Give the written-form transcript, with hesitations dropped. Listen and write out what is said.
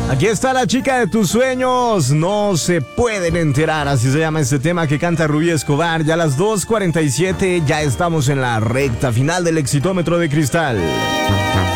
Aquí está la chica de tus sueños, no se pueden enterar, así se llama este tema que canta Rubí Escobar. Ya a las 2:47 ya estamos en la recta final del Exitómetro de Cristal.